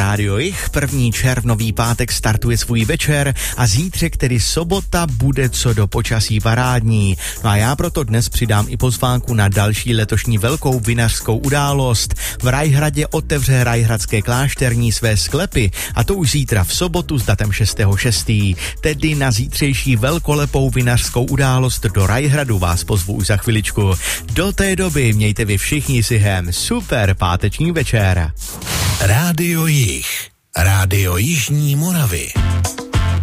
Rádio Jich. 1. červnový pátek startuje svůj večer a zítřek, tedy sobota, bude co do počasí parádní. No a já proto dnes přidám i pozvánku na další letošní velkou vinařskou událost. V Rajhradě otevře Rajhradské klášterní své sklepy, a to už zítra v sobotu s datem 6.6. Tedy na zítřejší velkolepou vinařskou událost do Rajhradu vás pozvu už za chviličku. Do té doby mějte vy všichni sihem super páteční večer. Rádio Jich, Rádio Jižní Moravy.